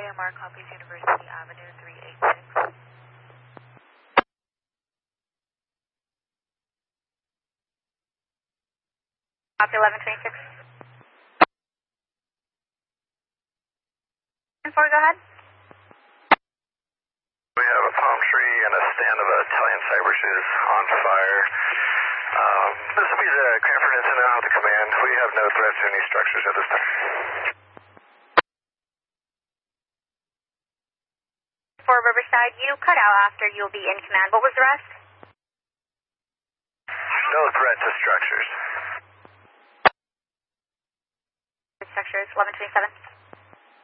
IMR copies University Avenue 386. Copy 1126. 4, go ahead. We have a palm tree and a stand of Italian cypresses on fire. This will be the Cranford incident out of the command. We have no threats to any structures at this time. 4 Riverside, you cut out after you'll be in command. What was the rest? No threat to structures. Structures, 1127.